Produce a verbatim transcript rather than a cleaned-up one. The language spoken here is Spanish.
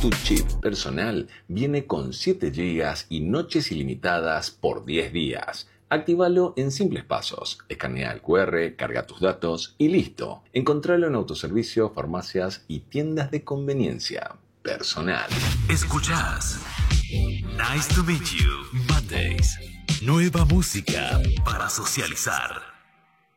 Tu chip personal viene con siete gigas y noches ilimitadas por diez días. Actívalo en simples pasos. Escanea el cu erre, carga tus datos y listo. Encontralo en autoservicio, farmacias y tiendas de conveniencia. Personal. Escuchás Nice to Meet You Mondays. Nueva música para socializar.